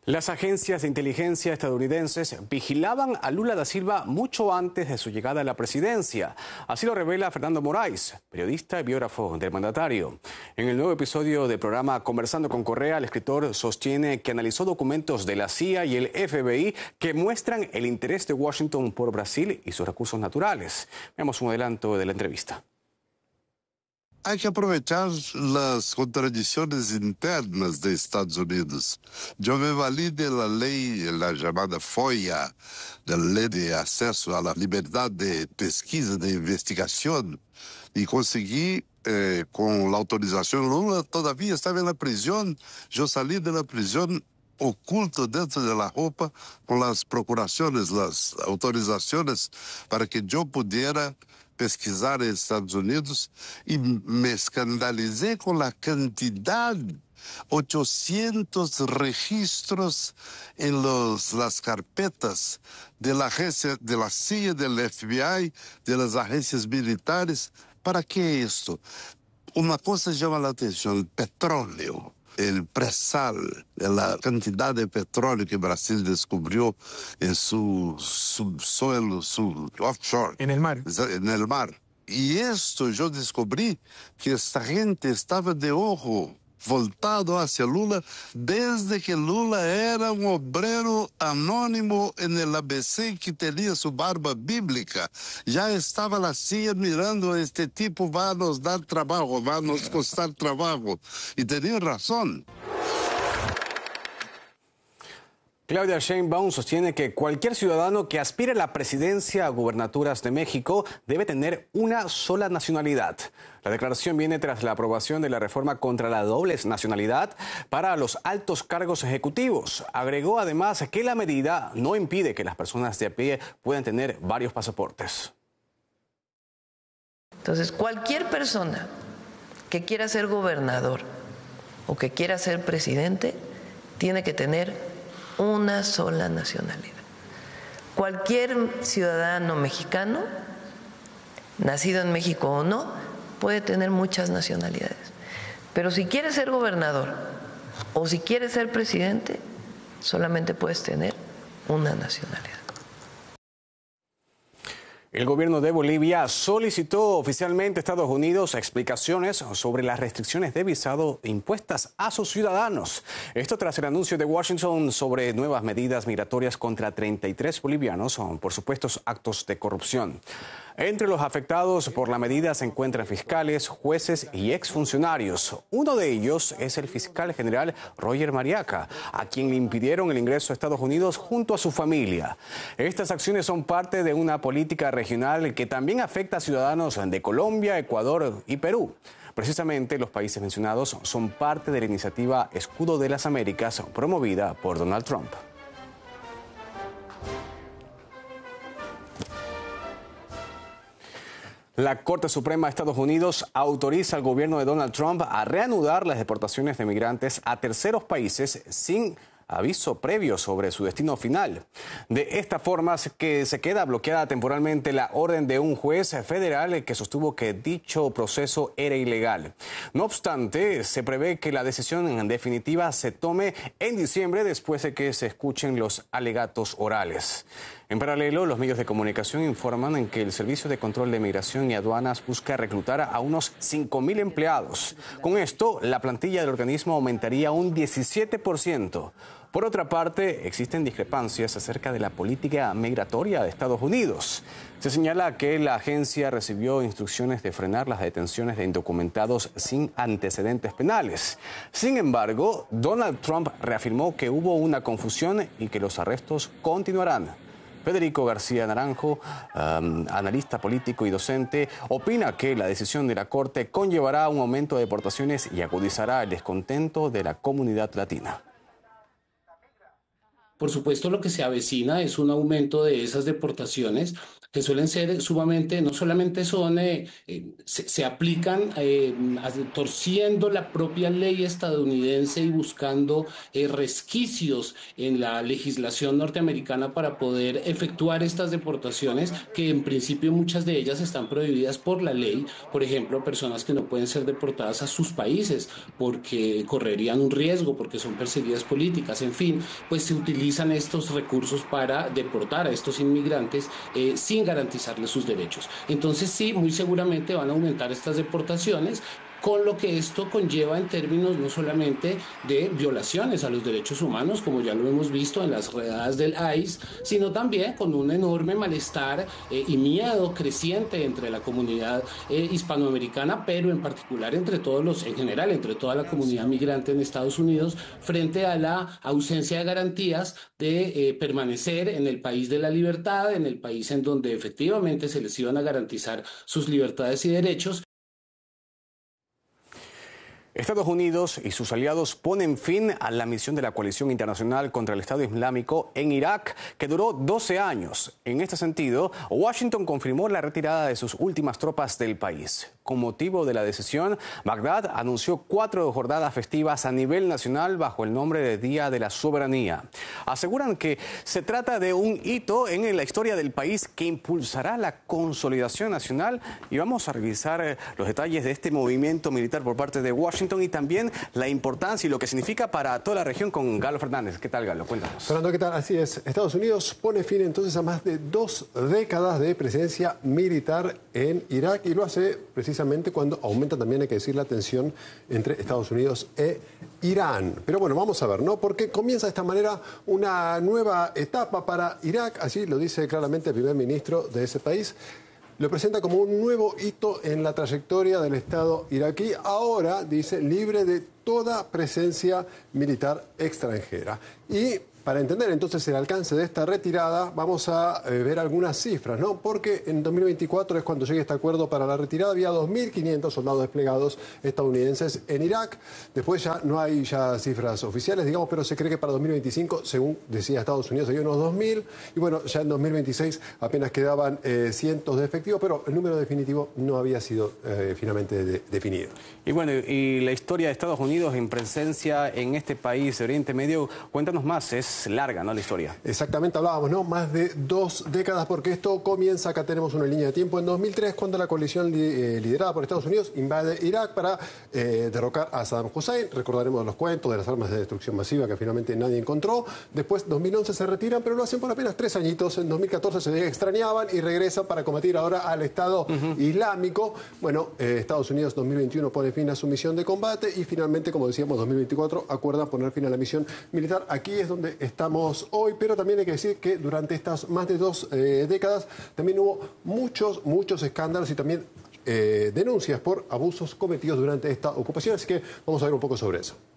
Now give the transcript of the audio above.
Las agencias de inteligencia estadounidenses vigilaban a Lula da Silva mucho antes de su llegada a la presidencia. Así lo revela Fernando Moraes, periodista y biógrafo del mandatario. En el nuevo episodio del programa Conversando con Correa, el escritor sostiene que analizó documentos de la CIA y el FBI que muestran el interés de Washington por Brasil y sus recursos naturales. Veamos un adelanto de la entrevista. Hay que aprovechar las contradicciones internas de Estados Unidos. Yo me valí de la ley, la llamada FOIA, de la ley de acceso a la libertad de pesquisa, de investigación, y conseguí, con la autorización, Lula todavía estaba en la prisión, yo salí de la prisión oculto dentro de la ropa con las procuraciones, las autorizaciones para que yo pudiera pesquisar en Estados Unidos y me escandalicé con la cantidad, 800 registros en las carpetas de la agencia, de la CIA, del FBI, de las agencias militares. ¿Para qué esto? Una cosa llama la atención, el petróleo. El presal, la cantidad de petróleo que Brasil descubrió en su subsuelo, su offshore. En el mar. En el mar. Y esto yo descubrí que esta gente estaba de ojo voltado hacia Lula desde que Lula era un obrero anónimo en el ABC que tenía su barba bíblica. Ya estaba la CIA mirando, este tipo va a nos dar trabajo, va a nos costar trabajo. Y tenía razón. Claudia Sheinbaum sostiene que cualquier ciudadano que aspire a la presidencia o gubernaturas de México debe tener una sola nacionalidad. La declaración viene tras la aprobación de la reforma contra la doble nacionalidad para los altos cargos ejecutivos. Agregó además que la medida no impide que las personas de a pie puedan tener varios pasaportes. Entonces, cualquier persona que quiera ser gobernador o que quiera ser presidente tiene que tener una sola nacionalidad. Cualquier ciudadano mexicano, nacido en México o no, puede tener muchas nacionalidades. Pero si quieres ser gobernador o si quieres ser presidente, solamente puedes tener una nacionalidad. El gobierno de Bolivia solicitó oficialmente a Estados Unidos explicaciones sobre las restricciones de visado impuestas a sus ciudadanos. Esto tras el anuncio de Washington sobre nuevas medidas migratorias contra 33 bolivianos por supuestos actos de corrupción. Entre los afectados por la medida se encuentran fiscales, jueces y exfuncionarios. Uno de ellos es el fiscal general Roger Mariaca, a quien le impidieron el ingreso a Estados Unidos junto a su familia. Estas acciones son parte de una política regional que también afecta a ciudadanos de Colombia, Ecuador y Perú. Precisamente los países mencionados son parte de la iniciativa Escudo de las Américas promovida por Donald Trump. La Corte Suprema de Estados Unidos autoriza al gobierno de Donald Trump a reanudar las deportaciones de migrantes a terceros países sin aviso previo sobre su destino final. De esta forma que se queda bloqueada temporalmente la orden de un juez federal que sostuvo que dicho proceso era ilegal. No obstante, se prevé que la decisión en definitiva se tome en diciembre después de que se escuchen los alegatos orales. En paralelo, los medios de comunicación informan en que el Servicio de Control de Migración y Aduanas busca reclutar a unos 5.000 empleados. Con esto, la plantilla del organismo aumentaría un 17%. Por otra parte, existen discrepancias acerca de la política migratoria de Estados Unidos. Se señala que la agencia recibió instrucciones de frenar las detenciones de indocumentados sin antecedentes penales. Sin embargo, Donald Trump reafirmó que hubo una confusión y que los arrestos continuarán. Federico García Naranjo, analista político y docente, opina que la decisión de la Corte conllevará un aumento de deportaciones y agudizará el descontento de la comunidad latina. Por supuesto, lo que se avecina es un aumento de esas deportaciones que suelen ser sumamente, no solamente son, se aplican torciendo la propia ley estadounidense y buscando resquicios en la legislación norteamericana para poder efectuar estas deportaciones, que en principio muchas de ellas están prohibidas por la ley. Por ejemplo, personas que no pueden ser deportadas a sus países porque correrían un riesgo, porque son perseguidas políticas, en fin, pues se utilizan estos recursos para deportar a estos inmigrantes sin garantizarles sus derechos. Entonces sí, muy seguramente van a aumentar estas deportaciones, con lo que esto conlleva en términos no solamente de violaciones a los derechos humanos, como ya lo hemos visto en las redadas del ICE, sino también con un enorme malestar y miedo creciente entre la comunidad hispanoamericana, pero en particular entre en general, entre toda la comunidad migrante en Estados Unidos, frente a la ausencia de garantías de permanecer en el país de la libertad, en el país en donde efectivamente se les iban a garantizar sus libertades y derechos. Estados Unidos y sus aliados ponen fin a la misión de la coalición internacional contra el Estado Islámico en Irak, que duró 12 años. En este sentido, Washington confirmó la retirada de sus últimas tropas del país. Con motivo de la decisión, Bagdad anunció 4 jornadas festivas a nivel nacional bajo el nombre de Día de la Soberanía. Aseguran que se trata de un hito en la historia del país que impulsará la consolidación nacional, y vamos a revisar los detalles de este movimiento militar por parte de Washington y también la importancia y lo que significa para toda la región con Galo Fernández. ¿Qué tal, Galo? Cuéntanos. Fernando, ¿qué tal? Así es. Estados Unidos pone fin entonces a más de 2 décadas de presencia militar en Irak, y lo hace precisamente cuando aumenta también, hay que decir, la tensión entre Estados Unidos e Irán. Pero bueno, vamos a ver, ¿no? Porque comienza de esta manera una nueva etapa para Irak, así lo dice claramente el primer ministro de ese país. Lo presenta como un nuevo hito en la trayectoria del Estado iraquí, ahora, dice, libre de toda presencia militar extranjera. Y para entender entonces el alcance de esta retirada, vamos a ver algunas cifras, ¿no? Porque en 2024 es cuando llega este acuerdo para la retirada. Había 2.500 soldados desplegados estadounidenses en Irak. Después ya no hay ya cifras oficiales, digamos, pero se cree que para 2025, según decía Estados Unidos, había unos 2.000. Y bueno, ya en 2026 apenas quedaban cientos de efectivos, pero el número definitivo no había sido finalmente definido. Y bueno, y la historia de Estados Unidos en presencia en este país de Oriente Medio, cuéntanos más, es larga, ¿no?, la historia. Exactamente, hablábamos, ¿no? Más de 2 décadas, porque esto comienza, acá tenemos una línea de tiempo, en 2003, cuando la coalición liderada por Estados Unidos invade Irak para derrocar a Saddam Hussein. Recordaremos los cuentos de las armas de destrucción masiva que finalmente nadie encontró. Después, 2011 se retiran, pero lo hacen por apenas 3 añitos. En 2014 se extrañaban y regresan para combatir ahora al Estado Islámico. Bueno, Estados Unidos 2021 pone fin a su misión de combate y finalmente, como decíamos, 2024 acuerdan poner fin a la misión militar. Aquí es donde estamos hoy, pero también hay que decir que durante estas más de 2 décadas también hubo muchos escándalos y también denuncias por abusos cometidos durante esta ocupación, así que vamos a ver un poco sobre eso.